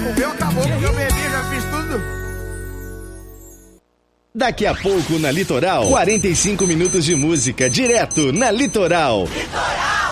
O meu acabou, porque eu bebi, já fiz tudo. Daqui a pouco na Litoral, 45 minutos de música direto na Litoral. Litoral.